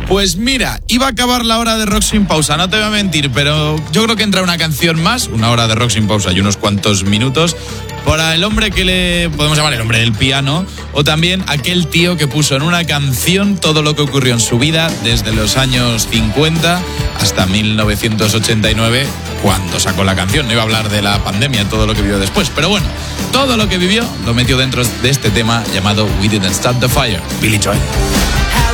Pues mira, iba a acabar la hora de rock sin pausa, no te voy a mentir, pero yo creo que entra una canción más, una hora de rock sin pausa y unos cuantos minutos, para el hombre que le podemos llamar el hombre del piano, o también aquel tío que puso en una canción todo lo que ocurrió en su vida desde los años 50 hasta 1989, cuando sacó la canción. No iba a hablar de la pandemia y todo lo que vivió después, pero bueno, todo lo que vivió lo metió dentro de este tema llamado We Didn't Start the Fire, Billy Joel.